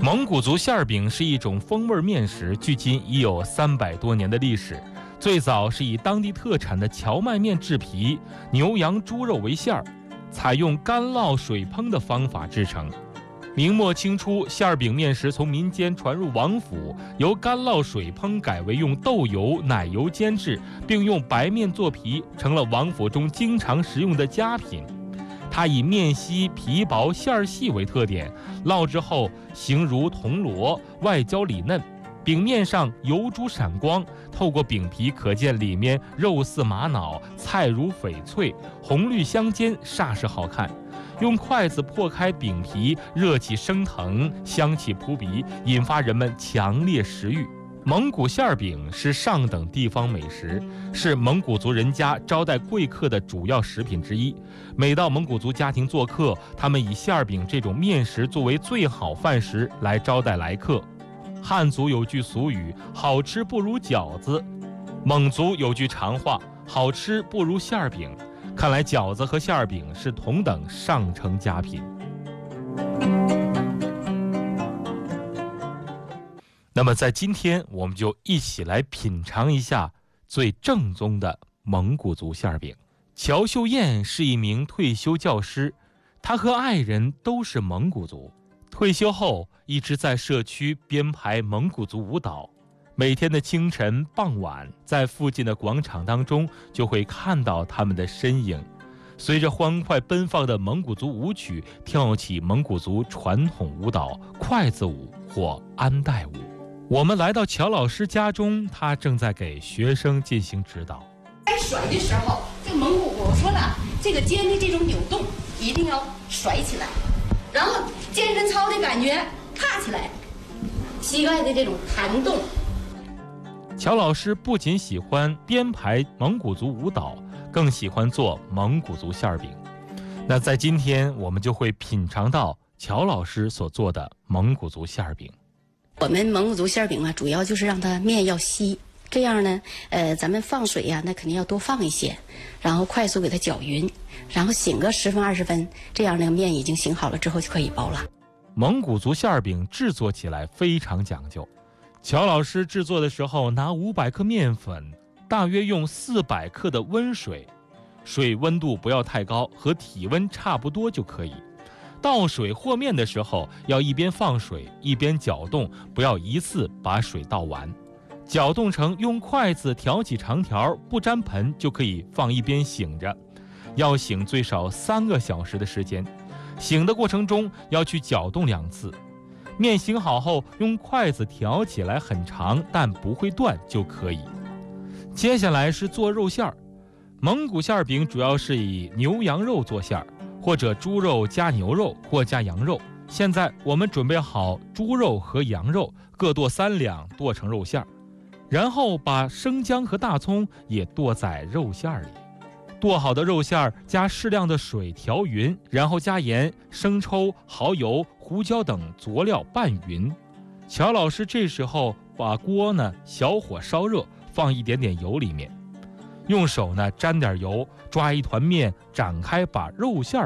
蒙古族馅饼是一种风味面食，距今已有300多年的历史。最早是以当地特产的荞麦面制皮，牛羊猪肉为馅儿，采用干烙水烹的方法制成。明末清初，馅饼面食从民间传入王府，由干烙水烹改为用豆油、奶油煎制，并用白面做皮，成了王府中经常食用的佳品。它以面稀、皮薄、馅儿细为特点，烙制后形如铜锣，外焦里嫩。饼面上油珠闪光，透过饼皮可见里面肉似玛瑙，菜如翡翠，红绿相间，煞是好看。用筷子破开饼皮，热气升腾，香气扑鼻，引发人们强烈食欲。蒙古馅饼是上等地方美食，是蒙古族人家招待贵客的主要食品之一。每到蒙古族家庭做客，他们以馅饼这种面食作为最好饭食来招待来客。汉族有句俗语，好吃不如饺子；蒙族有句常话，好吃不如馅饼。看来饺子和馅饼是同等上乘佳品。那么在今天，我们就一起来品尝一下最正宗的蒙古族馅饼。乔秀燕是一名退休教师，她和爱人都是蒙古族。退休后一直在社区编排蒙古族舞蹈，每天的清晨傍晚，在附近的广场当中就会看到他们的身影，随着欢快奔放的蒙古族舞曲跳起蒙古族传统舞蹈筷子舞或安带舞。我们来到乔老师家中，他正在给学生进行指导。 在甩的时候，这个蒙古我说了，这个肩的这种扭动一定要甩起来，然后健身操的感觉踏起来，膝盖的这种弹动。 乔老师不仅喜欢编排蒙古族舞蹈，更喜欢做蒙古族馅饼。那在今天，我们就会品尝到乔老师所做的蒙古族馅饼。 我们蒙古族馅饼啊，主要就是让它面要稀，这样呢，咱们放水呀，那肯定要多放一些，然后快速给它搅匀，然后醒个10分20分，这样那个面已经醒好了之后就可以包了。 蒙古族馅饼制作起来非常讲究，乔老师制作的时候拿500克面粉，大约用400克的温水，水温度不要太高，和体温差不多就可以。倒水和面的时候要一边放水一边搅动，不要一次把水倒完。搅动成用筷子挑起长条，不沾盆就可以放一边醒着，要醒最少3个小时的时间。醒的过程中要去搅动2次。面醒好后，用筷子挑起来很长但不会断就可以。接下来是做肉馅儿。蒙古馅饼主要是以牛羊肉做馅儿，或者猪肉加牛肉或加羊肉。现在我们准备好猪肉和羊肉，各剁3两，剁成肉馅儿，然后把生姜和大葱也剁在肉馅儿里。剁好的肉馅儿加适量的水调匀，然后加盐、生抽、蚝油、胡椒等佐料拌匀。乔老师这时候把锅呢小火烧热，放一点点油里面，用手呢沾点油，抓一团面，展开把肉馅儿